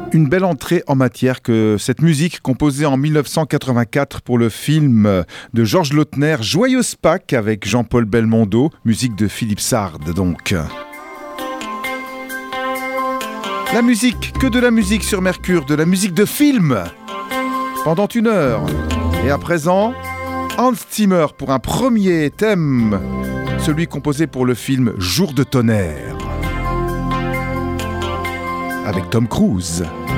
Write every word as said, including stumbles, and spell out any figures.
Une belle entrée en matière que cette musique composée en mille neuf cent quatre-vingt-quatre pour le film de Georges Lautner, Joyeuse Pâques avec Jean-Paul Belmondo, musique de Philippe Sard donc. La musique, que de la musique sur Mercure, de la musique de film pendant une heure. Et à présent, Hans Zimmer pour un premier thème, celui composé pour le film Jour de tonnerre avec Tom Cruise.